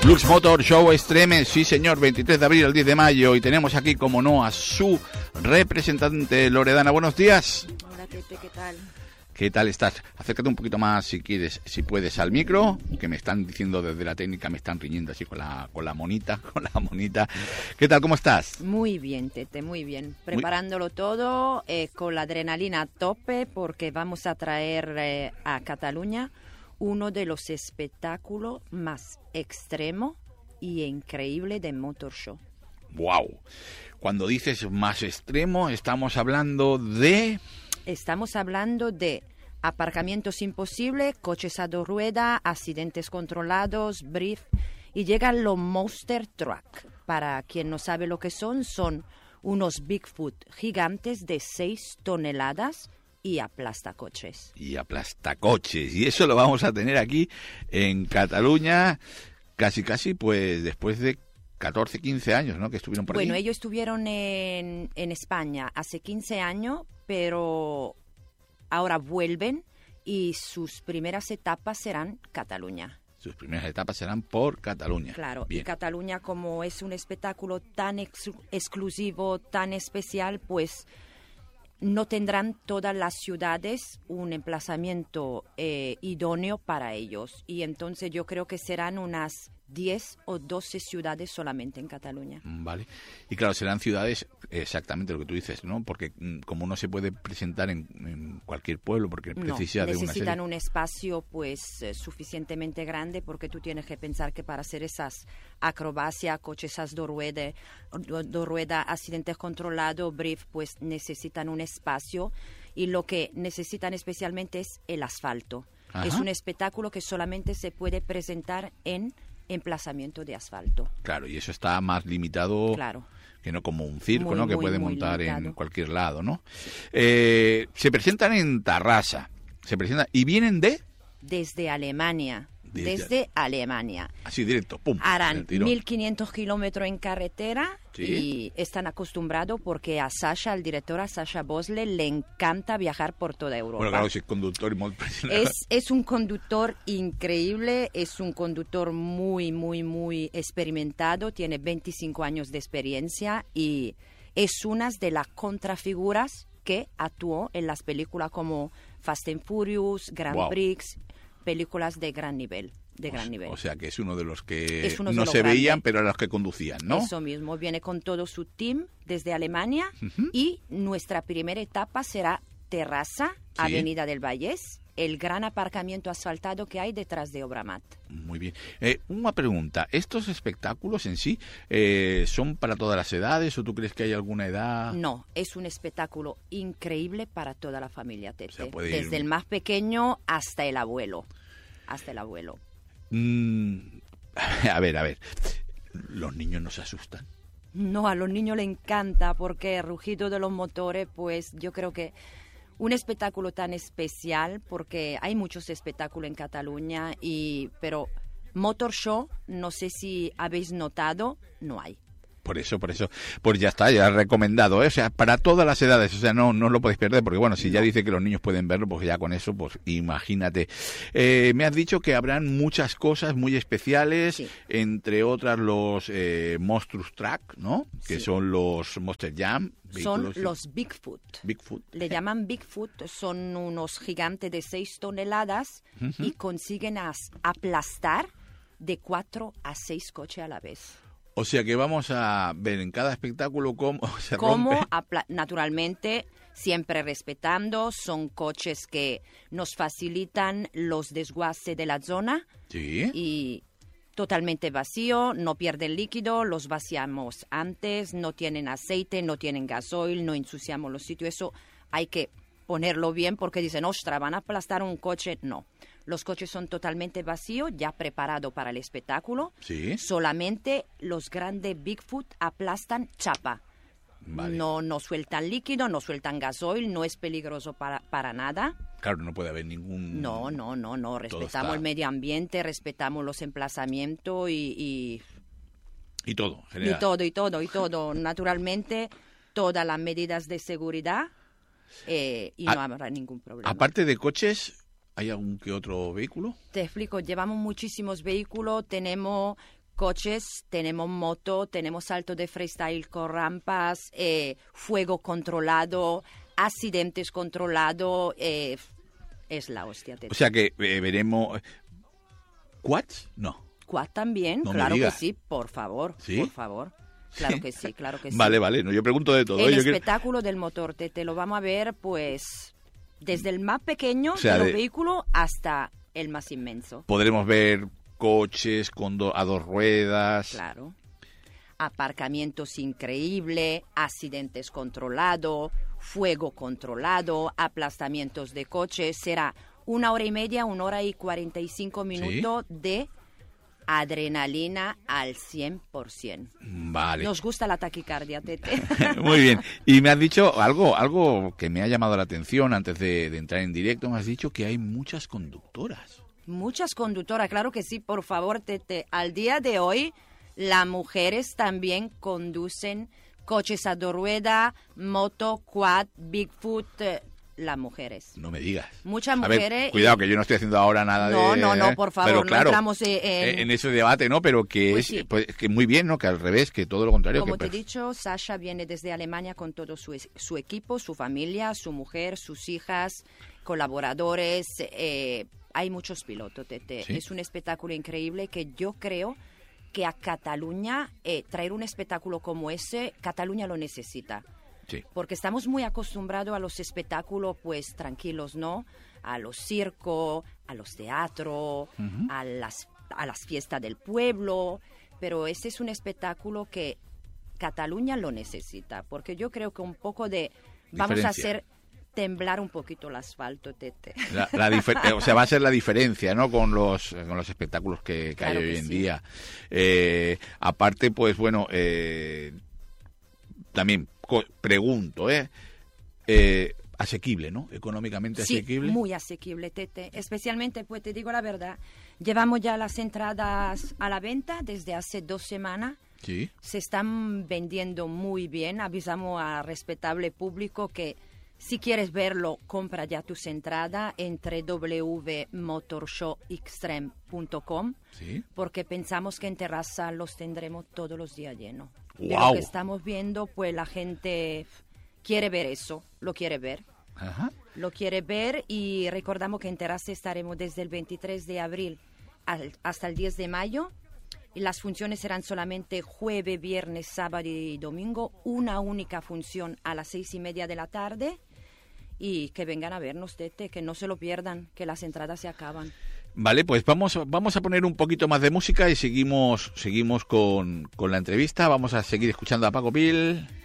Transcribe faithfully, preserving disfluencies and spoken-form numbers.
Lux Motor Show Extreme, sí señor, veintitrés de abril al diez de mayo, y tenemos aquí, como no, a su representante, Loredana. Buenos días. Hola, Tete, ¿qué tal? ¿Qué tal estás? Acércate un poquito más, si quieres, si puedes, al micro, que me están diciendo desde la técnica, me están riñendo así con la con la monita, con la monita. ¿Qué tal, cómo estás? Muy bien, Tete, muy bien. Preparándolo muy... todo eh, con la adrenalina a tope, porque vamos a traer eh, a Cataluña uno de los espectáculos más extremo y increíble de Motor Show. ¡Wow! Cuando dices más extremo, estamos hablando de... Estamos hablando de aparcamientos imposibles, coches a dos ruedas, accidentes controlados, brief, y llegan los Monster Truck. Para quien no sabe lo que son, son unos Bigfoot gigantes de seis toneladas y aplastacoches. Y aplastacoches. Y eso lo vamos a tener aquí en Cataluña casi casi pues después de catorce, quince años, ¿no? Que estuvieron por Bueno, allí. ellos estuvieron en, en España hace quince años, pero ahora vuelven y sus primeras etapas serán Cataluña. Sus primeras etapas serán por Cataluña. Claro, bien. Y Cataluña, como es un espectáculo tan ex- exclusivo, tan especial, pues no tendrán todas las ciudades un emplazamiento eh, idóneo para ellos. Y entonces yo creo que serán unas diez o doce ciudades solamente en Cataluña. Vale. Y claro, serán ciudades exactamente lo que tú dices, ¿no? Porque mm, como no se puede presentar en, en cualquier pueblo, porque No, precisa de una necesitan serie... un espacio pues eh, suficientemente grande, porque tú tienes que pensar que para hacer esas acrobacias, coches a dos ruedas, dos ruedas, accidentes controlados, brief, pues necesitan un espacio, y lo que necesitan especialmente es el asfalto. Ajá. Es un espectáculo que solamente se puede presentar en emplazamiento de asfalto. Claro, y eso está más limitado, claro, que no como un circo, muy, ¿no? Que muy, puede muy montar limitado. En cualquier lado, ¿no? Eh, se presentan en Tarrasa, se presentan y vienen de... Desde Alemania. Desde, Desde Alemania. Así directo, pum. Harán mil quinientos kilómetros en carretera. ¿Sí? Y están acostumbrados porque a Sasha, al director, a Sasha Bosley, le encanta viajar por toda Europa. Bueno, claro, es conductor y muy es, es un conductor increíble, es un conductor muy, muy, muy experimentado, tiene veinticinco años de experiencia y es una de las contrafiguras que actuó en las películas como Fast and Furious, Grand wow. Prix, películas de gran nivel. De gran o, nivel. O sea, que es uno de los que uno no de se grande. veían, pero eran los que conducían, ¿no? Eso mismo, viene con todo su team desde Alemania. Uh-huh. Y nuestra primera etapa será Terrassa, sí. Avenida del Vallés, el gran aparcamiento asfaltado que hay detrás de Obramat. Muy bien. Eh, una pregunta, ¿estos espectáculos en sí eh, son para todas las edades o tú crees que hay alguna edad? No, es un espectáculo increíble para toda la familia, Tete. O sea, puede desde ir... el más pequeño hasta el abuelo. Hasta el abuelo. Mm, a ver, a ver, ¿los niños no se asustan? No, a los niños les encanta porque el rugido de los motores, pues yo creo que un espectáculo tan especial, porque hay muchos espectáculos en Cataluña, y pero Motor Show, no sé si habéis notado, no hay. Por eso, por eso, pues ya está, ya recomendado, ¿eh? O sea, para todas las edades, o sea, no no lo podéis perder, porque bueno, si ya dice que los niños pueden verlo, pues ya con eso, pues imagínate. Eh, me has dicho que habrán muchas cosas muy especiales, sí. Entre otras los eh, Monstrous Truck, ¿no? Que sí. Son los Monster Jam. Son los Bigfoot. Bigfoot. Le llaman Bigfoot, son unos gigantes de seis toneladas uh-huh. y consiguen as- aplastar de cuatro a seis coches a la vez. O sea que vamos a ver en cada espectáculo cómo se Cómo, rompe. apla- naturalmente, siempre respetando, son coches que nos facilitan los desguaces de la zona. Sí. Y totalmente vacío, no pierden líquido, los vaciamos antes, no tienen aceite, no tienen gasoil, no ensuciamos los sitios. Eso hay que ponerlo bien porque dicen, ostras, ¿van a aplastar un coche? No. Los coches son totalmente vacíos, ya preparados para el espectáculo. Sí. Solamente los grandes Bigfoot aplastan chapa. Vale. No, no sueltan líquido, no sueltan gasoil, no es peligroso para, para nada. Claro, no puede haber ningún... No, no, no, no. Respetamos está... el medio ambiente, respetamos los emplazamientos y... Y, y todo, general. Y todo, y todo, y todo. Naturalmente, todas las medidas de seguridad eh, y A... no habrá ningún problema. Aparte de coches... ¿Hay algún que otro vehículo? Te explico, llevamos muchísimos vehículos, tenemos coches, tenemos moto, tenemos salto de freestyle con rampas, eh, fuego controlado, accidentes controlados, eh, es la hostia. Tete. O sea que eh, veremos... ¿Quads? No. Quad también, no claro que sí, por favor, ¿Sí? por favor. Claro ¿Sí? que sí, claro que sí. Vale, vale, no, yo pregunto de todo. El yo espectáculo quiero... del motor, te, te lo vamos a ver, pues, desde el más pequeño o sea, de los de... vehículos hasta el más inmenso. Podremos ver coches con do... a dos ruedas. Claro. Aparcamientos increíbles, accidentes controlados, fuego controlado, aplastamientos de coches. Será una hora y media, una hora y cuarenta y cinco minutos ¿Sí? de adrenalina al cien por ciento. Vale. Nos gusta la taquicardia, Tete. Muy bien. Y me has dicho algo algo que me ha llamado la atención antes de, de entrar en directo. Me has dicho que hay muchas conductoras. Muchas conductoras, claro que sí. Por favor, Tete. Al día de hoy, las mujeres también conducen coches a dos ruedas, moto, quad, Bigfoot... Eh, las mujeres. No me digas. Muchas a mujeres... Ver, cuidado, que yo no estoy haciendo ahora nada no, de... No, no, no, por favor, pero, claro, no entramos en... en ese debate, ¿no? Pero que pues es sí. pues, que muy bien, ¿no? Que al revés, que todo lo contrario. Como que te he per... dicho, Sasha viene desde Alemania con todo su, su equipo, su familia, su mujer, sus hijas, colaboradores. Eh, hay muchos pilotos, Tete. ¿Sí? Es un espectáculo increíble que yo creo que a Cataluña, eh, traer un espectáculo como ese, Cataluña lo necesita. Sí. Porque estamos muy acostumbrados a los espectáculos, pues, tranquilos, ¿no? A los circos, a los teatros, uh-huh. a las a las fiestas del pueblo, pero este es un espectáculo que Cataluña lo necesita, porque yo creo que un poco de... Vamos a hacer temblar un poquito el asfalto, Tete. La, la difer- o sea, va a ser la diferencia, ¿no? Con los con los espectáculos que, que claro hay hoy que en sí. día. Eh, aparte, pues, bueno... Eh, también pregunto, ¿eh? ¿eh? Asequible, ¿no? Económicamente sí, asequible. Muy asequible, Tete. Especialmente, pues te digo la verdad, llevamos ya las entradas a la venta desde hace dos semanas. Sí. Se están vendiendo muy bien. Avisamos al respetable público que si quieres verlo, compra ya tus entradas en doble u doble u doble u punto motorshow extreme punto com ¿Sí? porque pensamos que en terraza los tendremos todos los días llenos. Wow. De lo que estamos viendo, pues la gente quiere ver eso, lo quiere ver. Ajá. Lo quiere ver y recordamos que en terraza estaremos desde el veintitrés de abril al, hasta el diez de mayo. Y las funciones serán solamente jueves, viernes, sábado y domingo. Una única función a las seis y media de la tarde. Y que vengan a vernos, Tete, que no se lo pierdan, que las entradas se acaban. Vale, pues vamos, vamos a poner un poquito más de música y seguimos, seguimos con, con la entrevista. Vamos a seguir escuchando a Paco Pil.